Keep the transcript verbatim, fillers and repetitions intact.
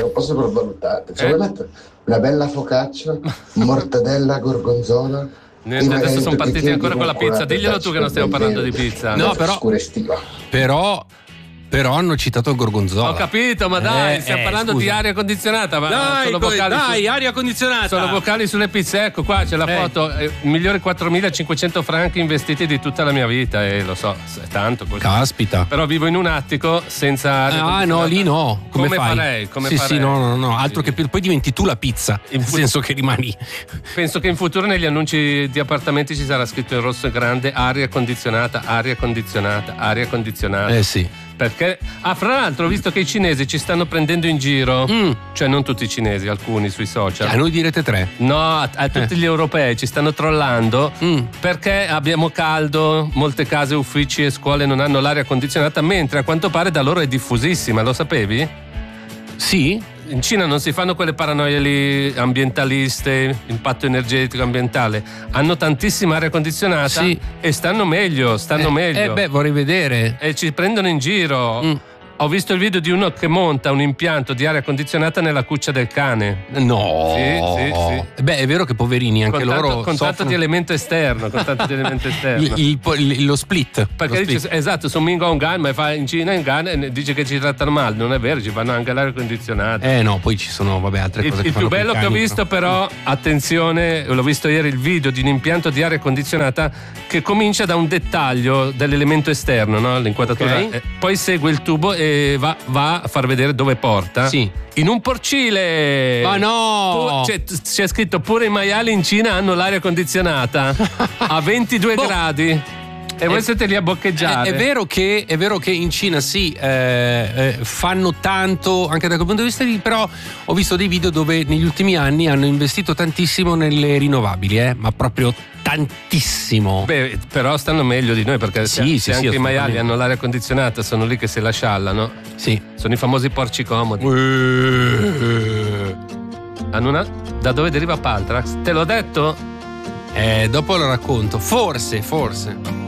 po' sopravvalutata. Cioè, eh? vuoi mettere una bella focaccia, mortadella, gorgonzola. Niente, adesso sono partiti ancora con la pizza. Diglielo tu che non stiamo parlando di pizza. No, però, però Però hanno citato il gorgonzola. Ho capito, ma dai, eh, stiamo eh, parlando scusa. di aria condizionata. Ma Dai, sono vocali dai, su, aria condizionata. Sono vocali sulle pizze. Ecco qua c'è la eh. foto. Eh, migliori quattromilacinquecento franchi investiti di tutta la mia vita. E lo so, è tanto così. Caspita. Però vivo in un attico senza aria Ah, no, lì no. Come, come fai? farei? Come sì, farei? sì, no, no, no. Altro che poi diventi tu la pizza. In nel fut- senso che rimani. Penso che in futuro negli annunci di appartamenti ci sarà scritto in rosso grande aria condizionata, aria condizionata, aria condizionata. Eh sì. Perché, ah, fra l'altro ho visto che i cinesi ci stanno prendendo in giro, mm. cioè non tutti i cinesi, alcuni sui social. A noi direte tre. No, a, a tutti eh. gli europei ci stanno trollando mm. perché abbiamo caldo, molte case, uffici e scuole non hanno l'aria condizionata, mentre a quanto pare da loro è diffusissima, lo sapevi? Sì. In Cina non si fanno quelle paranoie lì ambientaliste, impatto energetico ambientale, hanno tantissima aria condizionata sì. e stanno meglio, stanno eh, meglio. Eh beh, vorrei vedere. E ci prendono in giro. Mm. Ho visto il video di uno che monta un impianto di aria condizionata nella cuccia del cane. No. Sì, sì, sì. Beh, è vero che poverini, anche con loro tanto, con tanto di elemento esterno, con tanto di elemento esterno. Il, il, il, lo split. Perché lo dice, split. esatto, su Mingo Gan, ma fa in Cina in Gan e dice che ci trattano male. Non è vero, ci fanno anche l'aria condizionata. Eh no, poi ci sono vabbè altre il, cose. Il che più fanno bello che ho visto però, attenzione, l'ho visto ieri il video di un impianto di aria condizionata che comincia da un dettaglio dell'elemento esterno, no? L'inquadratura. Okay. Eh, poi segue il tubo e va, va a far vedere dove porta. Sì. In un porcile. Ma no! C'è, c'è scritto pure i maiali in Cina hanno l'aria condizionata a ventidue boh. gradi. E voi è, siete lì a boccheggiare. È, è, vero che, è vero che in Cina sì, eh, eh, fanno tanto anche da quel punto di vista lì, però ho visto dei video dove negli ultimi anni hanno investito tantissimo nelle rinnovabili, eh, ma proprio tantissimo. Beh, però stanno meglio di noi perché sì, se, sì, se sì, anche i maiali hanno l'aria condizionata, sono lì che se la sciallano. Sì. Sono i famosi porci comodi. Uh. Hanno una... Da dove deriva Paltrax? Te l'ho detto? Eh, dopo lo racconto. Forse, forse.